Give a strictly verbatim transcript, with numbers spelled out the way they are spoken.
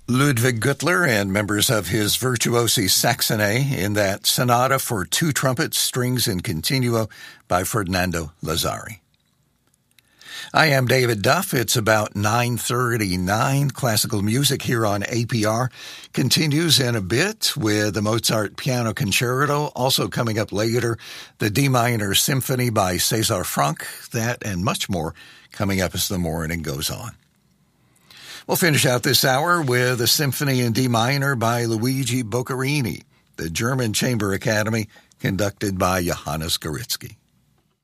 Ludwig Gürtler and members of his Virtuosi Saxonae in that Sonata for Two Trumpets, Strings and Continuo by Ferdinando Lazzari. I am David Duff. It's about nine thirty-nine. Classical music here on A P R continues in a bit with the Mozart Piano Concerto. Also coming up later, the D Minor Symphony by César Franck. That and much more coming up as the morning goes on. We'll finish out this hour with a symphony in D minor by Luigi Boccherini, the German Chamber Academy, conducted by Johannes Gorizki.